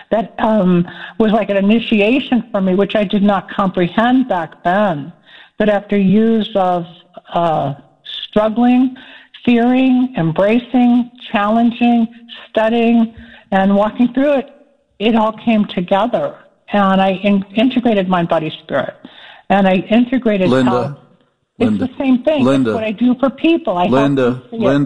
that was like an initiation for me, which I did not comprehend back then. But after years of struggling, fearing, embracing, challenging, studying, and walking through it, it all came together. And I integrated mind, body, spirit. And I integrated Linda, it's the same thing. Linda, it's what I do for people. Linda,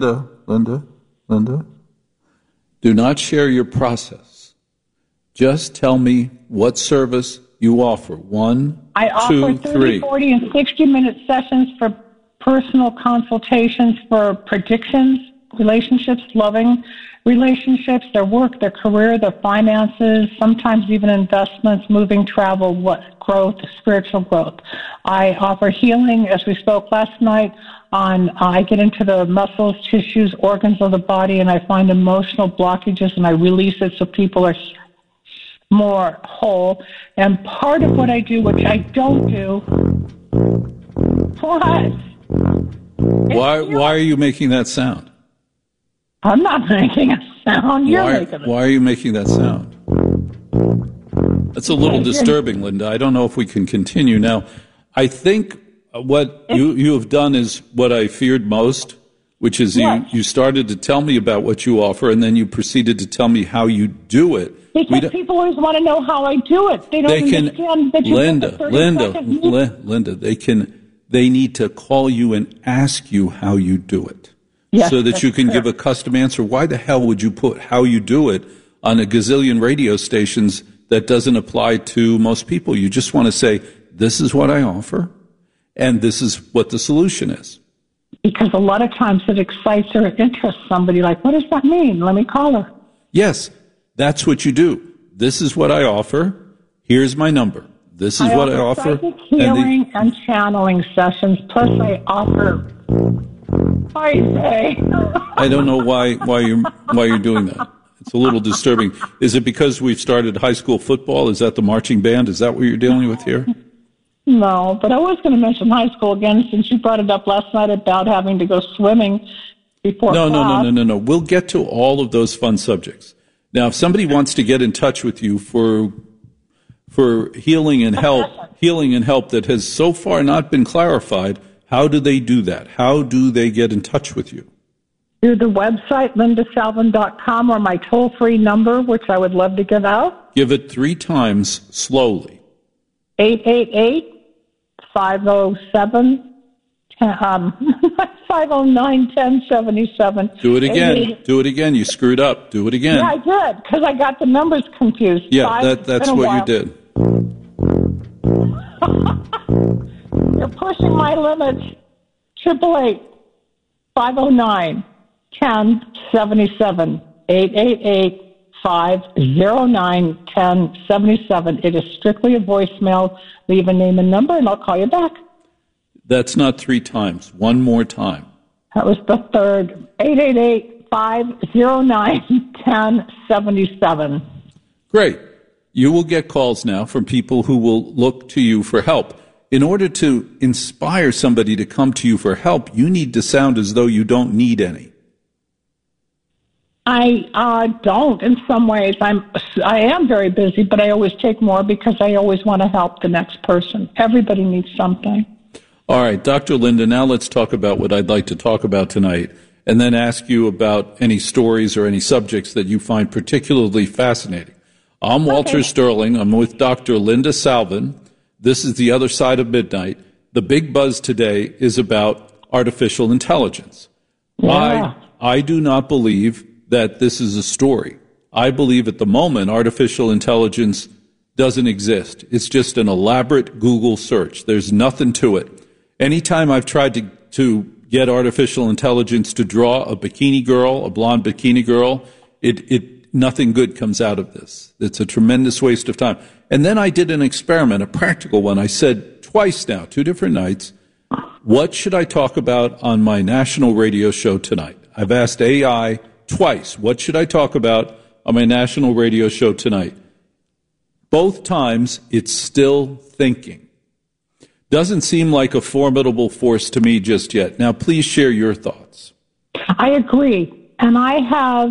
do not share your process. Just tell me what service you offer. I offer 30, 40, and 60-minute sessions for personal consultations for predictions, relationships, loving relationships, their work, their career, their finances, sometimes even investments, moving, travel, growth, spiritual growth. I offer healing, as we spoke last night, I get into the muscles, tissues, organs of the body, and I find emotional blockages, and I release it so people are more whole. And part of what I do, which I don't do, Why are you making that sound? I'm not making a sound. You're making it. Why are you making that sound? That's a little disturbing, Linda. I don't know if we can continue now. I think what you have done is what I feared most, which is you started to tell me about what you offer, and then you proceeded to tell me how you do it. Because people always want to know how I do it. They don't understand that you Linda, they need to call you and ask you how you do it. Yes, so that you can give a custom answer. Why the hell would you put how you do it on a gazillion radio stations that doesn't apply to most people? You just want to say, this is what I offer, and this is what the solution is. Because a lot of times it excites or interests somebody, like, what does that mean? Let me call her. Yes, that's what you do. This is what I offer. Here's my number. This is what I offer. Psychic healing and channeling sessions, plus I offer... I don't know why you're doing that. It's a little disturbing. Is it because we've started high school football? Is that the marching band? Is that what you're dealing with here? No, but I was going to mention high school again since you brought it up last night about having to go swimming before class. No. We'll get to all of those fun subjects. Now, if somebody wants to get in touch with you for healing and help that has so far not been clarified, how do they do that? How do they get in touch with you? Through the website, lindasalvin.com, or my toll-free number, which I would love to give out. Give it 3 times slowly. 888-507 509-1077. Do it again. Do it again. You screwed up. Do it again. Yeah, I did, because I got the numbers confused. Yeah, that's what you did. You're pushing my limits. 888-509-1077. 888-509-1077. It is strictly a voicemail. Leave a name and number, and I'll call you back. That's not 3 times. One more time. That was the third. 888-509-1077. Great. You will get calls now from people who will look to you for help. In order to inspire somebody to come to you for help, you need to sound as though you don't need any. I don't in some ways. I am very busy, but I always take more because I always want to help the next person. Everybody needs something. All right, Dr. Linda, now let's talk about what I'd like to talk about tonight, and then ask you about any stories or any subjects that you find particularly fascinating. I'm Walter Sterling. I'm with Dr. Linda Salvin. This is The Other Side of Midnight. The big buzz today is about artificial intelligence. Yeah. I do not believe that this is a story. I believe at the moment artificial intelligence doesn't exist. It's just an elaborate Google search. There's nothing to it. Anytime I've tried to get artificial intelligence to draw a bikini girl, a blonde bikini girl, nothing good comes out of this. It's a tremendous waste of time. And then I did an experiment, a practical one. I said twice now, 2 different nights, what should I talk about on my national radio show tonight? I've asked AI twice, what should I talk about on my national radio show tonight? Both times, it's still thinking. Doesn't seem like a formidable force to me just yet. Now, please share your thoughts. I agree. And I have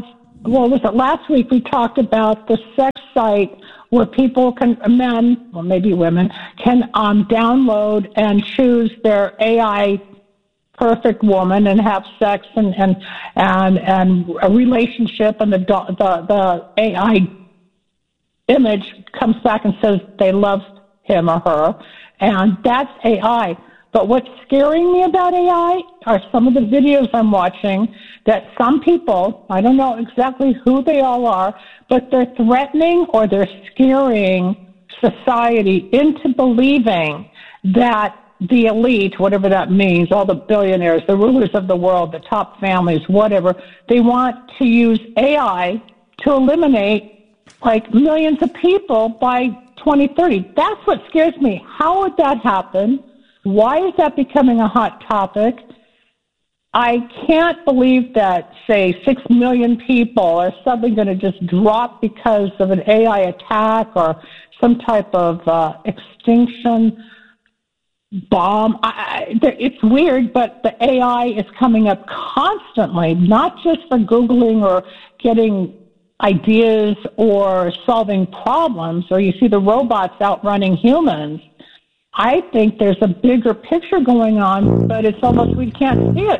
was it last week we talked about the sex site where people can, men, or maybe women, can download and choose their AI perfect woman and have sex and a relationship, and the AI image comes back and says they love him or her, and that's AI. But what's scaring me about AI are some of the videos I'm watching that some people, I don't know exactly who they all are, but they're threatening or they're scaring society into believing that the elite, whatever that means, all the billionaires, the rulers of the world, the top families, whatever, they want to use AI to eliminate like millions of people by 2030. That's what scares me. How would that happen? Why is that becoming a hot topic? I can't believe that, say, 6 million people are suddenly going to just drop because of an AI attack or some type of extinction bomb. It's weird, but the AI is coming up constantly, not just for Googling or getting ideas or solving problems, or you see the robots outrunning humans. I think there's a bigger picture going on, but it's almost we can't see it.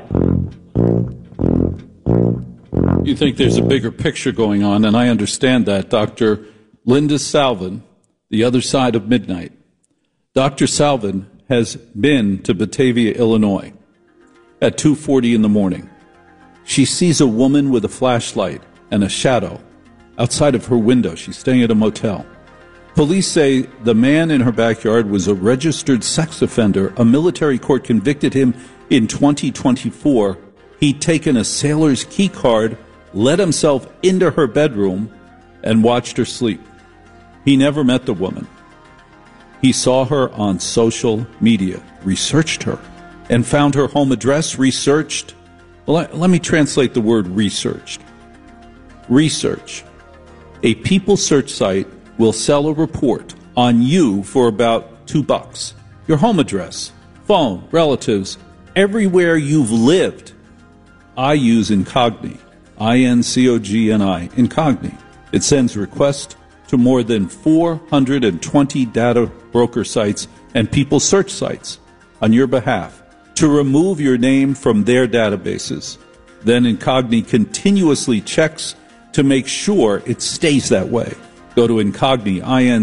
You think there's a bigger picture going on, and I understand that. Dr. Linda Salvin, The Other Side of Midnight. Dr. Salvin has been to Batavia, Illinois at 2:40 in the morning. She sees a woman with a flashlight and a shadow outside of her window. She's staying at a motel. Police say the man in her backyard was a registered sex offender. A military court convicted him in 2024. He'd taken a sailor's key card, let himself into her bedroom, and watched her sleep. He never met the woman. He saw her on social media, researched her, and found her home address, researched. Well, let me translate the word researched. Research. A People search site will sell a report on you for about $2. Your home address, phone, relatives, everywhere you've lived. I use Incogni, I-N-C-O-G-N-I, Incogni. It sends requests to more than 420 data broker sites and people search sites on your behalf to remove your name from their databases. Then Incogni continuously checks to make sure it stays that way. Go to Incogni,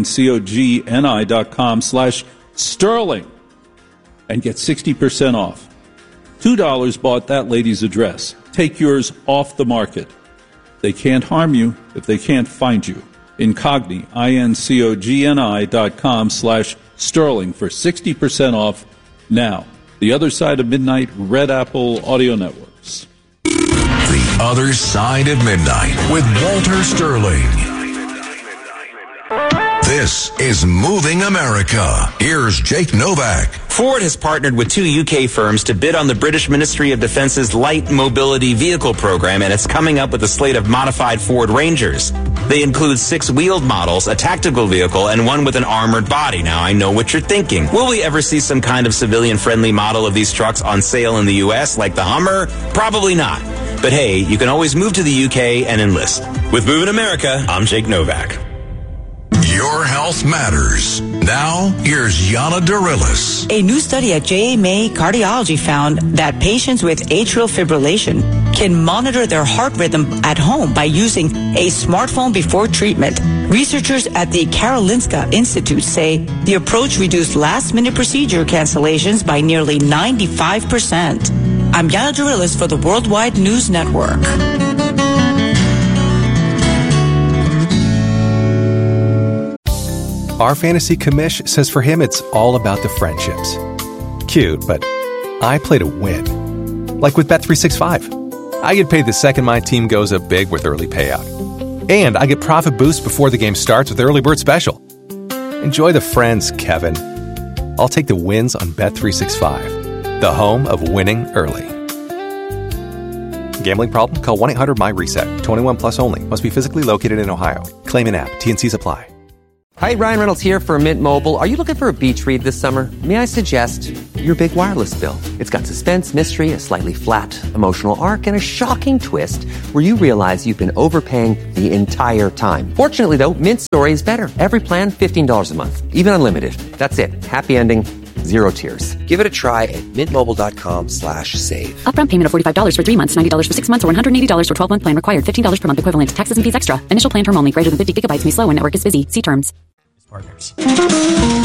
INCOGNI.com/Sterling and get 60% off. $2 bought that lady's address. Take yours off the market. They can't harm you if they can't find you. Incogni, INCOGNI.com/Sterling for 60% off now. The Other Side of Midnight, Red Apple Audio Networks. The Other Side of Midnight with Walter Sterling. This is Moving America. Here's Jake Novak. Ford has partnered with 2 UK firms to bid on the British Ministry of Defence's Light Mobility Vehicle program, and it's coming up with a slate of modified Ford Rangers. They include 6 wheeled models, a tactical vehicle, and one with an armored body. Now, I know what you're thinking. Will we ever see some kind of civilian-friendly model of these trucks on sale in the U.S., like the Hummer? Probably not. But hey, you can always move to the UK and enlist. With Moving America, I'm Jake Novak. Your health matters. Now, here's Yana Darilis. A new study at JMA Cardiology found that patients with atrial fibrillation can monitor their heart rhythm at home by using a smartphone before treatment. Researchers at the Karolinska Institute say the approach reduced last-minute procedure cancellations by nearly 95%. I'm Yana Darilis for the Worldwide News Network. Our fantasy commish says for him it's all about the friendships. Cute, but I play to win. Like with Bet365. I get paid the second my team goes up big with early payout. And I get profit boost before the game starts with Early Bird Special. Enjoy the friends, Kevin. I'll take the wins on Bet365, the home of winning early. Gambling problem? Call 1-800-MY-RESET. 21 plus only. Must be physically located in Ohio. Claim in app. T&Cs apply. Hi, Ryan Reynolds here for Mint Mobile. Are you looking for a beach read this summer? May I suggest your big wireless bill? It's got suspense, mystery, a slightly flat emotional arc, and a shocking twist where you realize you've been overpaying the entire time. Fortunately, though, Mint's story is better. Every plan, $15 a month. Even unlimited. That's it. Happy ending. Zero tears. Give it a try at mintmobile.com/save. Upfront payment of $45 for 3 months, $90 for 6 months, or $180 for 12-month plan required. $15 per month equivalent. Taxes and fees extra. Initial plan term only. Greater than 50 gigabytes may slow when network is busy. See terms. Partners.